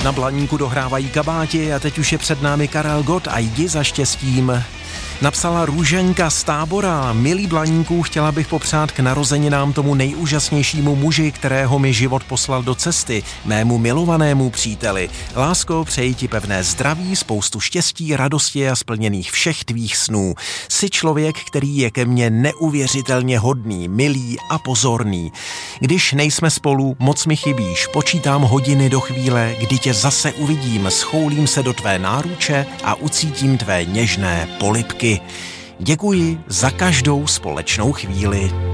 Na Blaníku dohrávají kabáti a teď už je před námi Karel Gott a jdi za štěstím. Napsala Růženka z Tábora. Milý Blaníku, chtěla bych popřát k narozeninám tomu nejúžasnějšímu muži, kterého mi život poslal do cesty, mému milovanému příteli. Lásko, přeji ti pevné zdraví, spoustu štěstí, radosti a splněných všech tvých snů. Jsi člověk, který je ke mně neuvěřitelně hodný, milý a pozorný. Když nejsme spolu, moc mi chybíš, počítám hodiny do chvíle, kdy tě zase uvidím, schoulím se do tvé náruče a ucítím tvé něžné polibky. Děkuji za každou společnou chvíli.